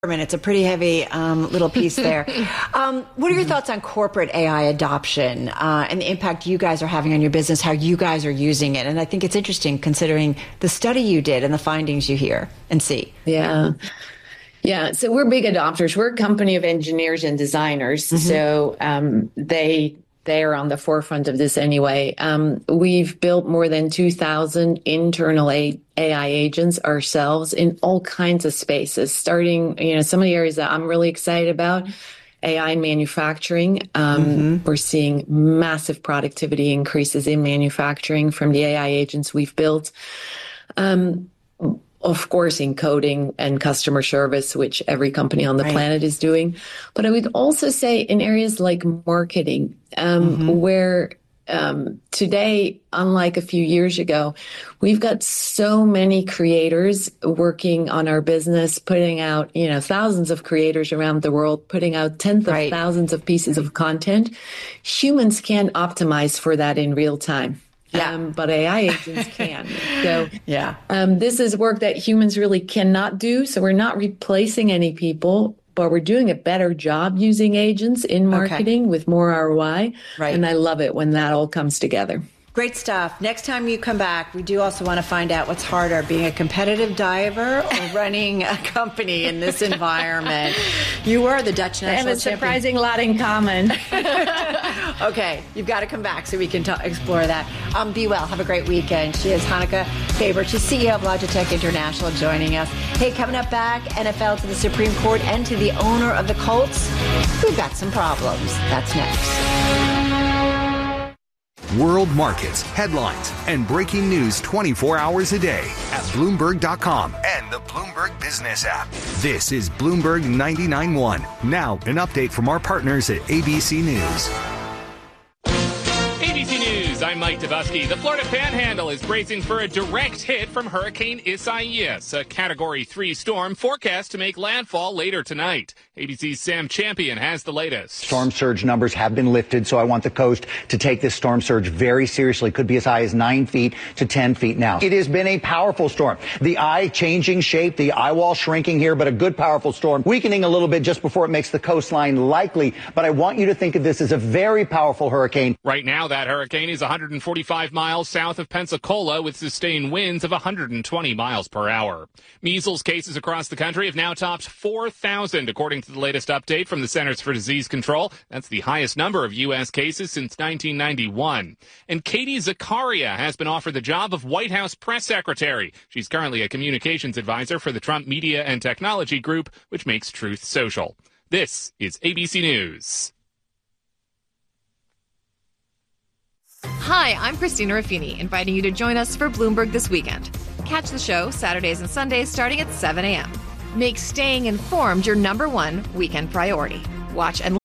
It's a pretty heavy little piece there. What are your thoughts on corporate AI adoption and the impact you guys are having on your business, how you guys are using it? And I think it's interesting considering the study you did and the findings you hear and see. Yeah. So we're big adopters. We're a company of engineers and designers. Mm-hmm. So they are on the forefront of this anyway. We've built more than 2,000 internal AI agents ourselves in all kinds of spaces, starting, some of the areas that I'm really excited about, AI in manufacturing. We're seeing massive productivity increases in manufacturing from the AI agents we've built. Of course, in coding and customer service, which every company on the planet is doing. But I would also say in areas like marketing, where today, unlike a few years ago, we've got so many creators working on our business, putting out, thousands of creators around the world, putting out tens of thousands of pieces of content. Humans can't optimize for that in real time. But AI agents can. So this is work that humans really cannot do. So we're not replacing any people, but we're doing a better job using agents in marketing with more ROI. Right. And I love it when that all comes together. Great stuff. Next time you come back, we do also want to find out what's harder, being a competitive diver or running a company in this environment. You were the Dutch national champion. And a surprising lot in common. Okay, you've got to come back so we can explore that. Be well. Have a great weekend. She is Hanneke Faber. She's CEO of Logitech International, joining us. Hey, coming up back, NFL to the Supreme Court and to the owner of the Colts. We've got some problems. That's next. World markets, headlines, and breaking news 24 hours a day at Bloomberg.com and the Bloomberg Business app. This is Bloomberg 99.1. Now, an update from our partners at ABC News. ABC News, I'm Mike Dabusky. The Florida Panhandle is bracing for a direct hit from Hurricane Isaias, a Category 3 storm forecast to make landfall later tonight. ABC's Sam Champion has the latest. Storm surge numbers have been lifted, so I want the coast to take this storm surge very seriously. Could be as high as 9 feet to 10 feet now. It has been a powerful storm. The eye changing shape, the eye wall shrinking here, but a good powerful storm, weakening a little bit just before it makes the coastline likely. But I want you to think of this as a very powerful hurricane. Right now, that hurricane is 145 miles south of Pensacola with sustained winds of 120 miles per hour. Measles cases across the country have now topped 4,000, according to the latest update from the Centers for Disease Control. That's the highest number of U.S. cases since 1991. And Katie Zakaria has been offered the job of White House press secretary. She's currently a communications advisor for the Trump Media and Technology Group, which makes Truth Social. This is ABC News. Hi, I'm Christina Ruffini, inviting you to join us for Bloomberg This Weekend. Catch the show Saturdays and Sundays starting at 7 a.m. Make staying informed your #1 weekend priority. Watch and